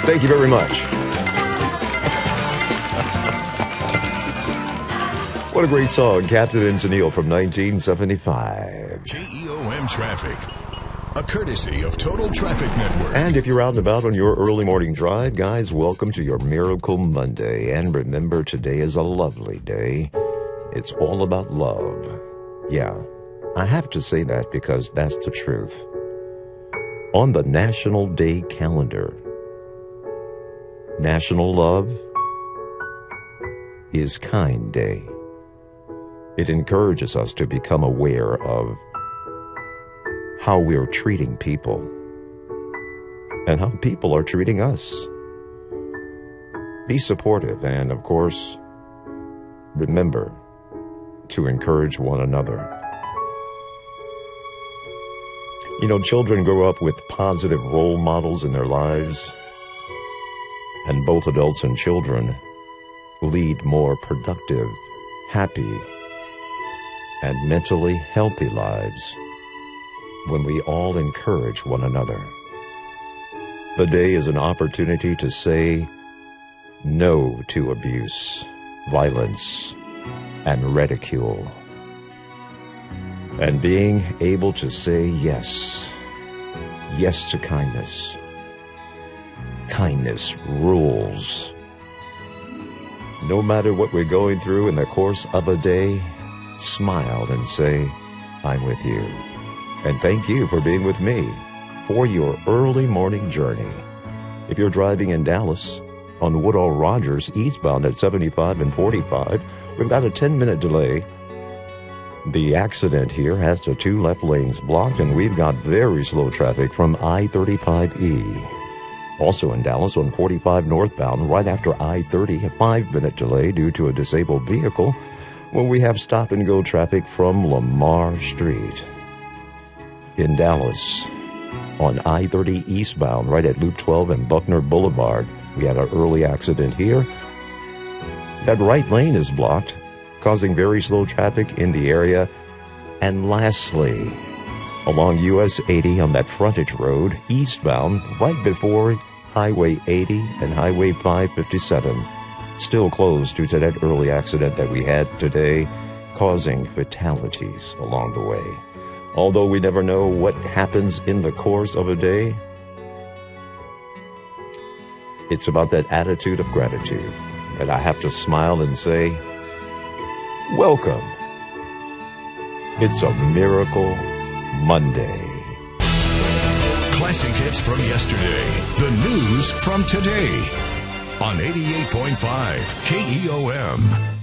Thank you very much. What a great song, Captain and Tennille from 1975. KEOM Traffic, a courtesy of Total Traffic Network. And if you're out and about on your early morning drive, guys, welcome to your Miracle Monday. And remember, today is a lovely day. It's all about love. Yeah, I have to say that because that's the truth. On the National Day calendar, National Love is Kind Day. It encourages us to become aware of how we're treating people and how people are treating us. Be supportive and, of course, remember to encourage one another. You know, children grow up with positive role models in their lives, and both adults and children lead more productive, happy, and mentally healthy lives when we all encourage one another. The day is an opportunity to say no to abuse, violence, and ridicule. And being able to say yes, yes to kindness. Kindness rules. No matter what we're going through in the course of a day, smile and say, I'm with you. And thank you for being with me for your early morning journey. If you're driving in Dallas on Woodall Rogers eastbound at 75 and 45, we've got a 10-minute delay. The accident here has the two left lanes blocked, and we've got very slow traffic from I-35E. Also in Dallas on 45 northbound, right after I-30, a 5-minute delay due to a disabled vehicle, when we have stop-and-go traffic from Lamar Street. In Dallas, on I-30 eastbound, right at Loop 12 and Buckner Boulevard, we had an early accident here. That right lane is blocked, causing very slow traffic in the area. And lastly, along US 80 on that frontage road, eastbound, right before Highway 80 and Highway 557, still closed due to that early accident that we had today, causing fatalities along the way. Although we never know what happens in the course of a day, it's about that attitude of gratitude that I have to smile and say, welcome. It's a Miracle Monday. Classic hits from yesterday, the news from today on 88.5 KEOM.